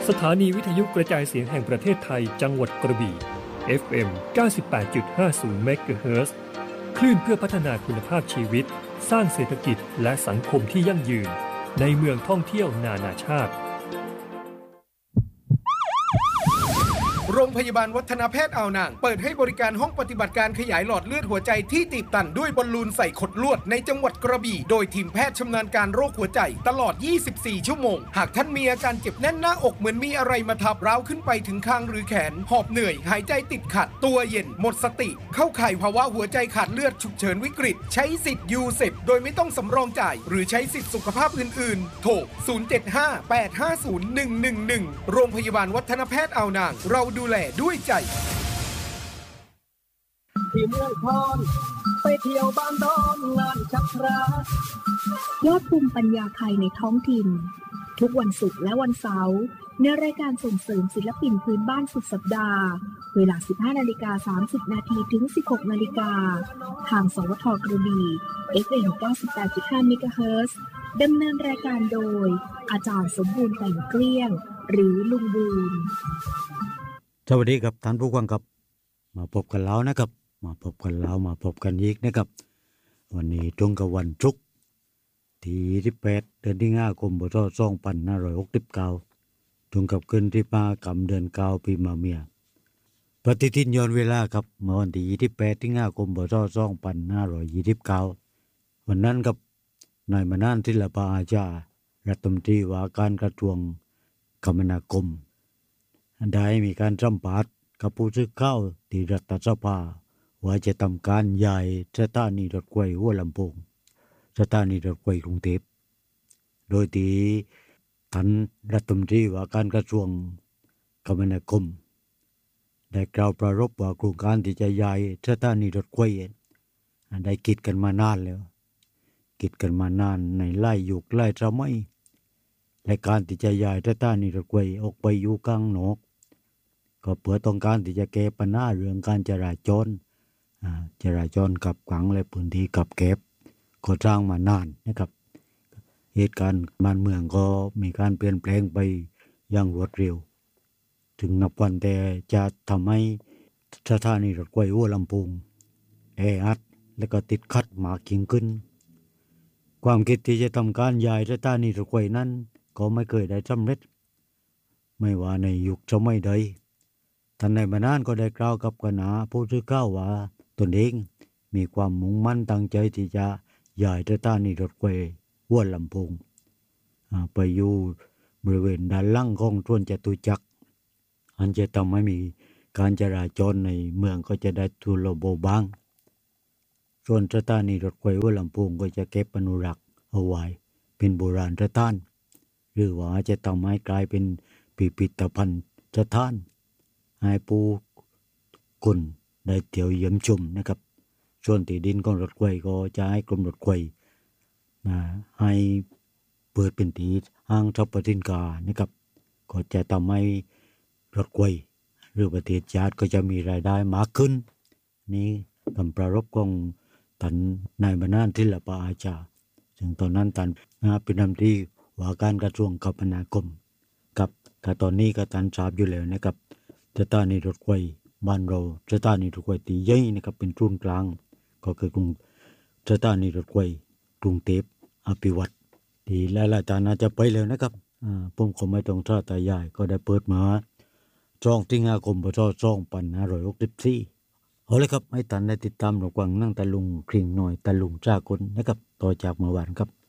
สถานีวิทยุกระจายเสียงแห่งประเทศไทยจังหวัดกระบี่ FM 98.50 เมกะเฮิรตซ์ คลื่นเพื่อพัฒนาคุณภาพชีวิตสร้างเศรษฐกิจและสังคมที่ยั่งยืนในเมืองท่องเที่ยวนานาชาติโรงพยาบาลวัฒนแพทย์อ่าวนางเปิดให้บริการห้องปฏิบัติการขยายหลอดเลือดหัวใจที่ตีบตันด้วยบอลลูนใส่ขดลวดในจังหวัดกระบี่โดยทีมแพทย์ชำนาญการโรคหัวใจตลอด 24 ชั่วโมงหากท่านมีอาการเจ็บแน่นหน้าอกเหมือนมีอะไรมาทับร้าวขึ้นไปถึงคางหรือแขนหอบเหนื่อยหายใจติดขัดตัวเย็นหมดสติเข้าข่ายภาวะหัวใจขาดเลือดฉุกเฉินวิกฤตใช้สิทธิ์ยูเซปโดยไม่ต้องสำรองจ่ายหรือใช้สิทธิสุขภาพอื่นๆโทร 075-850-111 โรงพยาบาลวัฒนแพทย์อ่าวนางเราดูแลด้วยใจที่เมืองพรไปเที่ยวบ้านดอนงานชักพระยอดภูมิปัญญาไทยในท้องถิ่นทุกวันศุกร์และวันเสาร์ในรายการส่งเสริมศิลปินพื้นบ้านสุดสัปดาห์เวลา 15:30 น. ถึง 16:00 น. ทางสวทกระบี่ FM 98.5 เมกะเฮิรตซ์ดำเนินรายการโดยอาจารย์สมบูรณ์แต่งเกลี้ยงหรือลุงบูนสวัสดีครับท่านผู้ฟังครับมาพบกันแล้วนะครับมาพบกันอีกนะครับวันนี้ตรงกับวันศุกร์ที่28เดือนที่5คมพ.ศ. 2569ตรงกับคืนที่5ค่ำเดือน9ปีมะเมียปฏิทินย้อนเวลาครับเมื่อวันที่28สิงหาคมพ.ศ. 2529วันนั้นครับนายมนัส ศิลปอาชารัฐมนตรีว่าการกระทรวงคมนาคมได้มีการสัมภาษณ์กับผู้สื่อข่าวที่รัฐสภาว่าจะทำการย้ายสถานีรถไฟหัวลำโพงสถานีรถไฟกรุงเทพโดยที่ท่านรัฐมนตรีว่าการกระทรวงคมนาคมได้กล่าวปรารภว่าโครงการที่จะย้ายสถานีรถไฟได้คิดกันมานานแล้วคิดกันมานานในหลายยุคหลายสมัยและการที่จะย้ายสถานีรถไฟออกไปอยู่กลางนอกก็เพื่อต้องการที่จะแก้ปัญหาเรื่องการจราจรกับขวางและพื้นที่กับแคบก็สร้างมานานนะครับเหตุการณ์บ้านเมืองก็มีการเปลี่ยนแปลงไปอย่างรวดเร็วถึงนับวันแต่จะทำให้สถานีรถไฟหัวลำโพงแออัดและก็ติดขัดมากยิ่งขึ้นความคิดที่จะทำการย้ายสถานีรถไฟนั้นก็ไม่เคยได้สำเร็จไม่ว่าในยุคสมัยใดท่านนายมนัสก็ได้กล่าวกับคณะผู้สื่อข่าวว่าตนเองมีความมุ่งมั่นตั้งใจที่จะย้ายสถานีรถไฟหัวลำโพงไปอยู่บริเวณด้านหลังของสวนจตุจักรอันจะทำให้มีการจราจรในเมืองก็จะได้ทุเลาเบาบางส่วนสถานีรถไฟหัวลำโพงก็จะเก็บอนุรักษ์เอาไว้เป็นโบราณสถานหรือว่าจะทำให้กลายเป็นพิพิธภัณฑ์สถานให้ผู้คนได้เที่ยวเยี่ยมชมนะครับส่วนที่ดินของรถไฟก็จะให้กรมรถไฟให้เปิดเป็นที่ห้างสรรพสินค้านะครับก็จะทำให้รถไฟหรือประเทศชาติก็จะมีรายได้มากขึ้นนี่คำปรารภของท่านนายมนัส ศิลปอาชาซึ่งตอนนั้นท่านเป็นรัฐมนตรีว่าการกระทรวงคมนาคมกับตอนนี้ก็ท่านทราบอยู่แล้วนะครับสถานีรถไฟบ้านเราสถานีรถไฟที่ใหญ่นะครับเป็นศูนย์กลางก็คือกรุงสถานีรถไฟกรุงเทพอภิวัตรที่หลายๆท่านอาจจะไปแล้วนะครับผมคงไม่ต้องท่าตายายก็ได้เปิดมา2 สิงหาคม พ.ศ. 2564เอาเลยครับให้ท่านได้ติดตามรับฟังนั่งตะลุงคริ่งหน่อยตะลุงจากคนนะครับต่อจากเมื่อวานครับ